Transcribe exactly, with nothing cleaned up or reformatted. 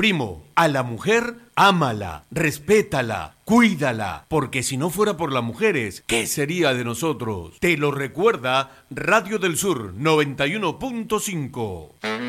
Primo, a la mujer, ámala, respétala, cuídala, porque si no fuera por las mujeres, ¿qué sería de nosotros? Te lo recuerda Radio del Sur noventa y uno punto cinco.